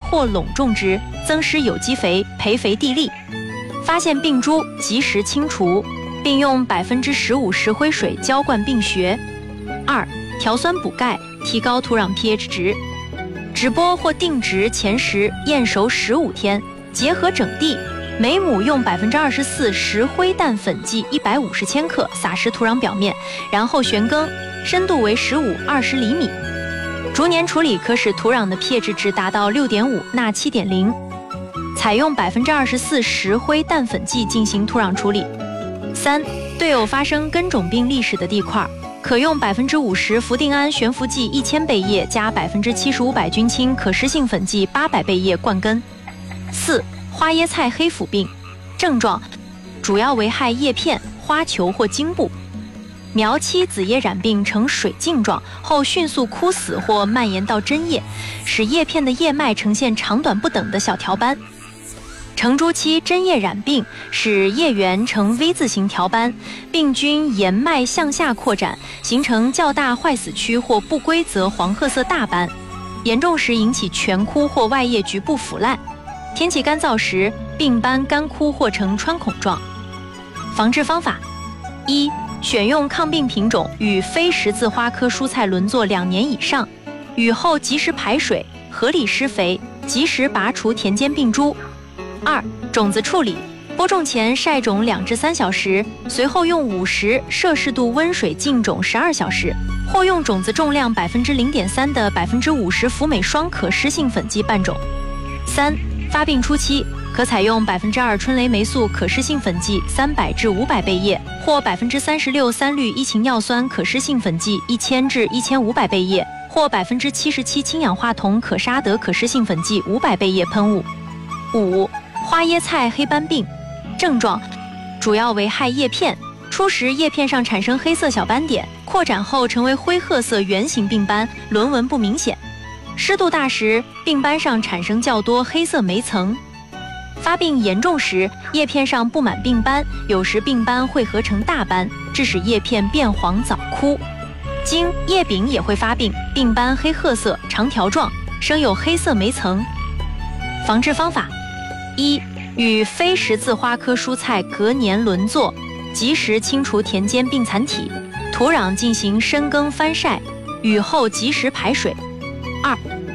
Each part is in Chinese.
或垄种植，增施有机肥，培肥地力。发现病株及时清除，并用15%石灰水浇灌病穴。2. 调酸补钙，提高土壤 pH 值。直播或定植前时验熟15天，结合整地，每亩用24%石灰氮粉剂150千克撒施土壤表面，然后旋耕，深度为15-20厘米。逐年处理可使土壤的 pH 值达到6.5钠7.0。采用24%石灰氮粉剂进行土壤处理。3. 对有发生根种病历史的地块，可用50%氟定胺悬浮剂1000倍液加75%百菌清可施性粉剂800倍液灌根。4. 花椰菜黑腐病，症状主要危害叶片、花球或茎部。苗期子叶染病呈水浸状，后迅速枯死或蔓延到针叶，使叶片的叶脉呈现长短不等的小条斑。成株期针叶染病，使叶缘呈 V 字形条斑，病菌沿脉向下扩展，形成较大坏死区或不规则黄褐色大斑，严重时引起全枯或外叶局部腐烂。天气干燥时，病斑干枯或呈穿孔状。防治方法：1. 选用抗病品种与非十字花科蔬菜轮作2年以上，雨后及时排水，合理施肥，及时拔除田间病株。2. 种子处理，播种前晒种2至3小时，随后用50°C温水浸种12小时，或用种子重量0.3%的50%福美双可施性粉剂拌种。3. 发病初期，可采用2%春雷霉素可施性粉剂300至500倍液，或36%三氯一嗪尿酸可施性粉剂1000至1500倍液，或77%氢氧化铜可沙德可施性粉剂500倍液喷雾。5. 花椰菜黑斑病，症状主要危害叶片，初时叶片上产生黑色小斑点，扩展后成为灰褐色圆形病斑，轮纹不明显。湿度大时，病斑上产生较多黑色霉层。发病严重时，叶片上布满病斑，有时病斑汇合成大斑，致使叶片变黄早枯。经叶柄也会发病，病斑黑褐色，长条状，生有黑色霉层。防治方法：1. 与非十字花科蔬菜隔年轮作，及时清除田间病残体，土壤进行深耕翻晒，雨后及时排水。2.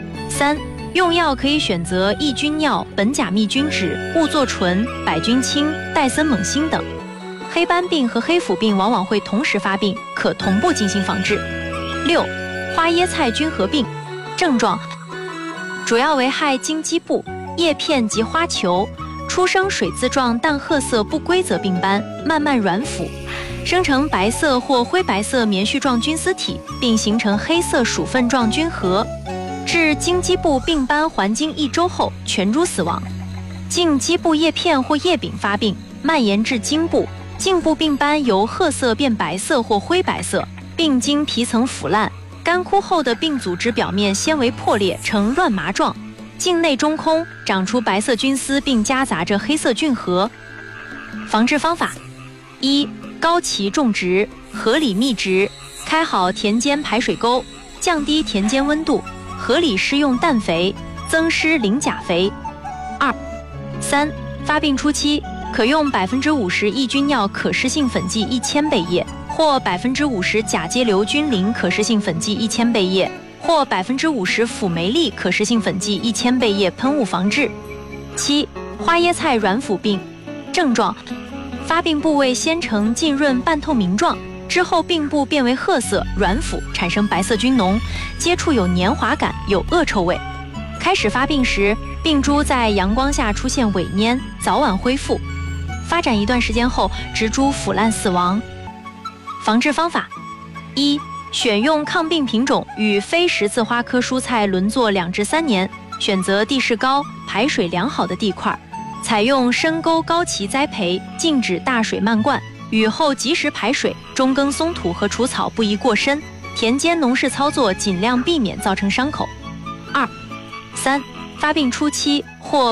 3. 用药可以选择抑菌药、苯甲蜜菌酯、兀唑醇、百菌清、戴森锰锌等。黑斑病和黑腐病往往会同时发病，可同步进行防治。6. 花椰菜菌合并，症状主要危害茎基部、叶片及花球，出生水渍状淡褐色不规则病斑，慢慢软腐，生成白色或灰白色棉絮状菌丝体，并形成黑色薯粉状菌核，至茎基部病斑还茎1周后全株死亡。茎基部叶片或叶柄发病，蔓延至茎部，茎部病斑由褐色变白色或灰白色，病茎皮层腐烂，干枯后的病组织表面纤维破裂呈乱麻状，茎内中空，长出白色菌丝，并夹杂着黑色菌核。防治方法：1. 高畦种植，合理密植，开好田间排水沟，降低田间温度，合理施用氮肥，增施磷钾肥。2. 3. 发病初期，可用50%抑菌药可施性粉剂1000倍液，或50%甲基硫菌磷可施性粉剂1000倍液，或50%辅酶利可施性粉剂1000倍液喷雾防治。7. 花椰菜软腐病，症状发病部位先呈浸润半透明状，之后病部变为褐色软腐，产生白色菌脓，接触有黏滑感，有恶臭味。开始发病时，病株在阳光下出现萎蔫，早晚恢复。发展一段时间后，植株腐烂死亡。防治方法：1. 选用抗病品种与非十字花科蔬菜轮作2至3年，选择地势高、排水良好的地块，采用深沟高畦栽培，禁止大水漫灌，雨后及时排水，中耕松土和除草不宜过深，田间农事操作尽量避免造成伤口。2. 3. 发病初期，或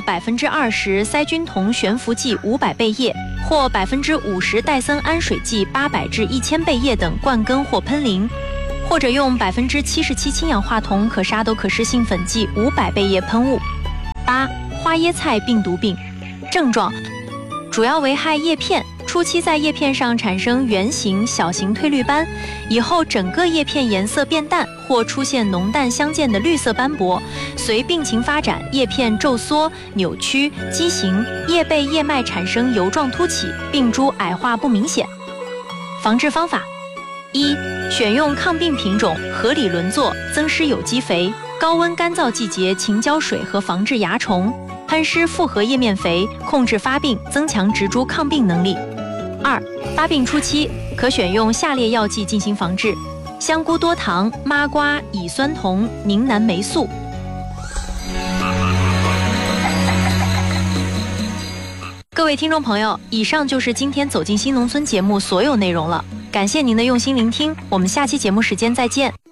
20%塞菌酮悬浮剂500倍液，或50%戴森氨水剂800至1000倍液等灌根或喷淋，或者用77%氢氧化铜可沙斗可施性粉剂500倍液喷雾。 8. 花椰菜病毒病。症状主要危害叶片，初期在叶片上产生圆形、小型褪绿斑，以后整个叶片颜色变淡或出现浓淡相间的绿色斑驳。随病情发展，叶片皱缩、扭曲、畸形，叶背叶脉产生油状凸起，病株矮化不明显。防治方法：1. 选用抗病品种，合理轮作，增施有机肥。高温干燥季节勤浇水和防治蚜虫，喷施复合叶面肥，控制发病，增强植株抗病能力。2. 发病初期可选用下列药剂进行防治：香菇多糖、麻瓜、乙酸酮、宁南霉素。各位听众朋友，以上就是今天走进新农村节目所有内容了，感谢您的用心聆听，我们下期节目时间再见。